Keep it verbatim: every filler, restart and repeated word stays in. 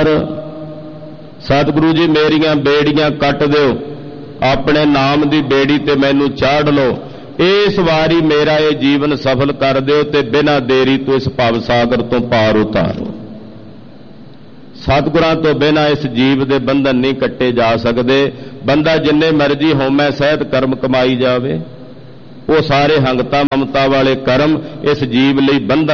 ਵਾਰ सतगुरु जी मेरियां बेड़ियां कट दिओ, अपने नाम दी बेड़ी ते मैनू चाड़ लो, इस वारी मेरा ये जीवन सफल कर दिओ ते बिना देरी तो इस भव सागर तो पार उतारो। सतगुरां तो बिना इस जीव दे बंधन नहीं कट्टे जा सकते। बंदा जिन्ने मर्जी होमै सहत कर्म कमाई जावे, वो सारे हंगता ममता वाले कर्म इस जीव लई बंधन